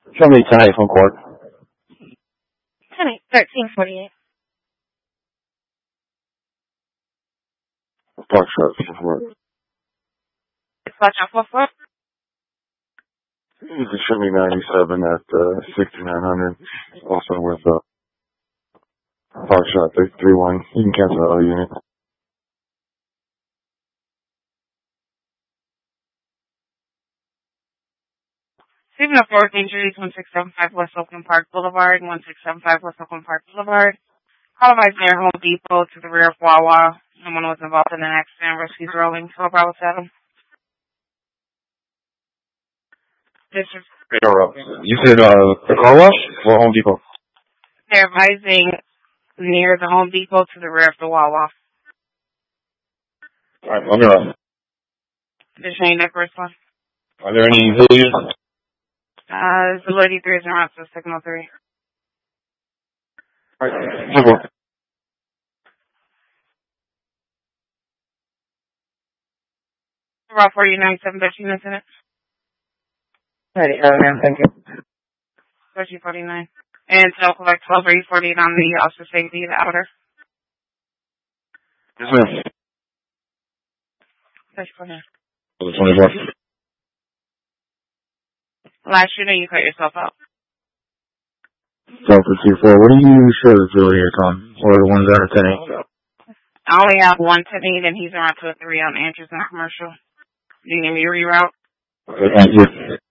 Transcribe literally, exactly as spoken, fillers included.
Show me ten eight from court. ten eight, thirteen forty-eight. Park shot for it. Watch out for four. You can show me ninety-seven at uh, sixty-nine hundred. Also with uh, park shot three one. You can cancel the other unit. Stephen of Fourth injuries, one six seven five West Oakland Park Boulevard, one six seven five West Oakland Park Boulevard. Colonized near Home Depot to the rear of Wawa. Someone was involved in an accident. Rescues rolling. twelve Bravo seven. District. Interrupt. You said uh, the car wash or Home Depot? They're advising near the Home Depot to the rear of the Wawa. Alright, let me run. The Shane Nicholas one. Are there any Zillions? Uh, Zillow three is around to signal three. Alright, Route forty-nine, seven thirteen incident. Ready, uh, ma'am, thank you. thirteen forty-nine. And so collect twelve eight forty-eight on the officer safety, the outer. yes, ma'am. thirteen forty-nine. twenty-four. Last shooter, you cut yourself out. Delta two four. What do you show the Zillions on? Or the ones that are ten eight? I only have one ten eight, and he's around to a three on Andrews and commercial. Do you need me to reroute? Okay, thank you.